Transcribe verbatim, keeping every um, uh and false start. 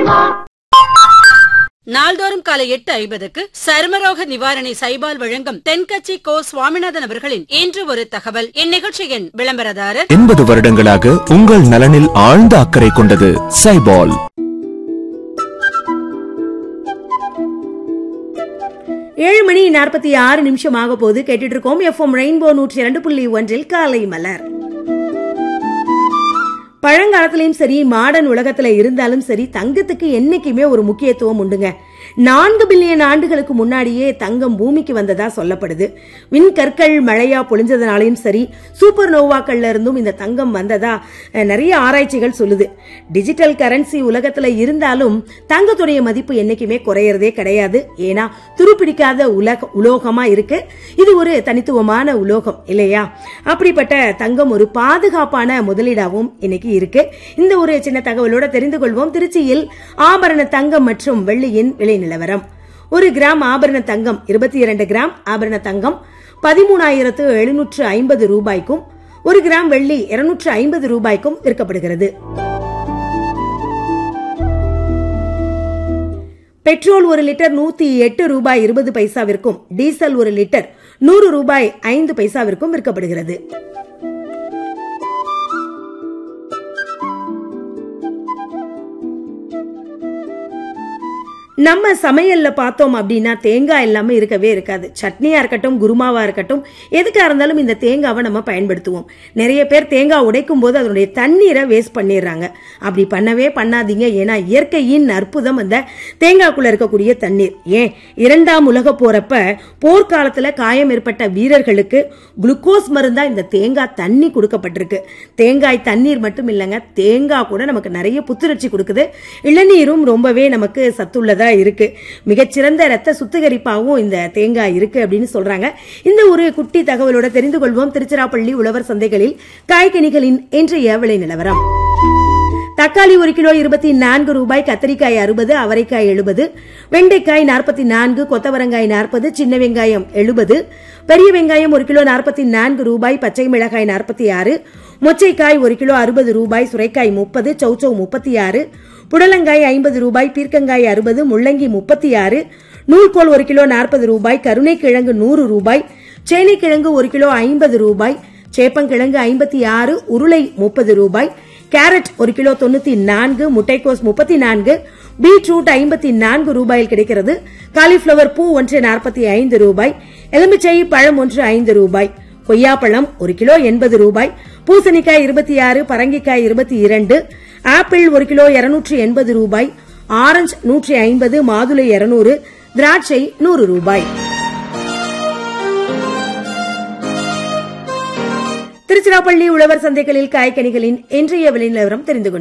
நாள்தோறும் காலை எட்டு ஐம்பதுக்கு சருமரோக நிவாரணி சைபால் வழங்கும் தென்கட்சி கோ சுவாமிநாதன் அவர்களின் இன்று ஒரு தகவல். இந்நிகழ்ச்சியின் விளம்பரதாரர் எண்பது வருடங்களாக உங்கள் நலனில் ஆழ்ந்த அக்கறை கொண்டது சைபால். ஏழு மணி நாற்பத்தி ஆறு நிமிஷம் ஆக போது கேட்டுட்டு இருக்கோம் எஃப்எம் ரெயின்போ நூற்றி இரண்டு புள்ளி ஒன்றில் காலை மலர். பழங்காலத்திலயும் சரி மாடர்ன் உலகத்துல இருந்தாலும் சரி தங்கத்துக்கு என்னைக்குமே ஒரு முக்கியத்துவம் உண்டுங்க. நான்கு பில்லியன் ஆண்டுகளுக்கு முன்னாடியே தங்கம் பூமிக்கு வந்ததா சொல்லப்படுது. விண்கற்கள் மழையா பொழிஞ்சதுனாலையும் சரி சூப்பர் நோவாக்கள்ல இருந்தும் இந்த தங்கம் வந்ததா நிறைய ஆராய்ச்சிகள் சொல்லுது. டிஜிட்டல் கரன்சி உலகத்துல இருந்தாலும் தங்கத்துடைய மதிப்பு என்னைக்குமே குறையறதே கிடையாது. ஏன்னா துருப்பிடிக்காத உலக உலோகமா இருக்கு. இது ஒரு தனித்துவமான உலோகம் இல்லையா? அப்படிப்பட்ட தங்கம் ஒரு பாதுகாப்பான முதலீடாவும் இன்னைக்கு இருக்கு. இந்த ஒரு சின்ன தகவலோட தெரிந்து கொள்வோம் திருச்சியில் ஆபரண தங்கம் மற்றும் வெள்ளியின் விலை நிலவரம். ஒரு கிராம் ஆபரண தங்கம் இருபத்தி இரண்டு கிராம் ஆபரண தங்கம் பதிமூணாயிரத்து எழுநூற்று ஐம்பது ரூபாய்க்கும் ஒரு கிராம் வெள்ளி இருநூற்று ஐம்பது ரூபாய்க்கும் விற்கப்படுகிறது. பெட்ரோல் ஒரு லிட்டர் நூத்தி எட்டு ரூபாய் இருபது பைசாவிற்கும் டீசல் ஒரு லிட்டர் நூறு ரூபாய் ஐந்து பைசாவிற்கும் விற்கப்படுகிறது. நம்ம சமையல்ல பார்த்தோம் அப்படின்னா தேங்காய் எல்லாமே இருக்கவே இருக்காது. சட்னியா இருக்கட்டும் குருமாவா இருக்கட்டும் எதுக்கா இருந்தாலும் இந்த தேங்காவை நம்ம பயன்படுத்துவோம். நிறைய பேர் தேங்காய் உடைக்கும் போது அதனுடைய தண்ணீரை வேஸ்ட் பண்ணிடுறாங்க. அப்படி பண்ணவே பண்ணாதீங்க. ஏன்னா இயற்கையின் அற்புதம் அந்த தேங்காய்க்குள்ள இருக்கக்கூடிய தண்ணீர். ஏன் இரண்டாம் உலக போறப்ப போர்க்காலத்துல காயம் ஏற்பட்ட வீரர்களுக்கு குளுக்கோஸ் மருந்தா இந்த தேங்காய் தண்ணி கொடுக்கப்பட்டிருக்கு. தேங்காய் தண்ணீர் மட்டும் இல்லைங்க, தேங்காய் கூட நமக்கு நிறைய புத்துணர்ச்சி கொடுக்குது. இளநீரும் ரொம்பவே நமக்கு சத்துள்ளதா இருக்கு. மிகச்சிறந்த ரத்த சுத்திகரிப்பாகவும் இந்த தேங்காய் இருக்கு அப்படின்னு சொல்றாங்க. இந்த ஒரு குட்டி தகவலோட தெரிந்து கொள்வோம் திருச்சிராப்பள்ளி உழவர் சந்தைகளில் காய்கனிகளின் இன்றைய விலை நிலவரம். தக்காளி ஒரு கிலோ இருபத்தி நான்கு ரூபாய், கத்திரிக்காய் அறுபது, அவரைக்காய் எழுபது, வெண்டைக்காய் நாற்பத்தி நான்கு, கொத்தவரங்காய் நாற்பது, சின்ன வெங்காயம் எழுபது, பெரிய வெங்காயம் ஒரு கிலோ நாற்பத்தி நான்கு ரூபாய், பச்சை மிளகாய் நாற்பத்தி ஆறு, மொச்சைக்காய் ஒரு கிலோ அறுபது ரூபாய், சுரைக்காய் முப்பது, சௌச்சௌ முப்பத்தி ஆறு, புடலங்காய் ஐம்பது ரூபாய், பீர்க்கங்காய் அறுபது, முள்ளங்கி முப்பத்தி ஆறு, நூல்கோல் ஒரு கிலோ நாற்பது ரூபாய், கருணைக்கிழங்கு நூறு ரூபாய், சேனைக்கிழங்கு ஒரு கிலோ ஐம்பது ரூபாய், சேப்பங்கிழங்கு ஐம்பத்தி ஆறு, உருளை முப்பது ரூபாய், கேரட் ஒரு கிலோ தொண்ணூத்தி நான்கு, முட்டைக்கோஸ் முப்பத்தி நான்கு, பீட்ரூட் ஐம்பத்தி நான்கு ரூபாயில் கிடைக்கிறது. காலிஃபிளவர் பூ ஒன்று நாற்பத்தி ஐந்து ரூபாய், எலுமிச்சை பழம் ஒன்று ஐந்து ரூபாய், கொய்யாப்பழம் ஒரு கிலோ எண்பது ரூபாய், பூசணிக்காய் இருபத்தி ஆறு, பரங்கிக்காய் இருபத்தி இரண்டு, ஆப்பிள் ஒரு கிலோ இருநூற்று எண்பது ரூபாய், ஆரஞ்சு நூற்றி ஐம்பது, மாதுளை இருநூறு, திராட்சை நூறு ரூபாய். திருச்சிராப்பள்ளி உழவர் சந்தைகளில் காய்கனிகளின் இன்றைய விலை நிலவரம் தெரிந்து கொண்டோம்.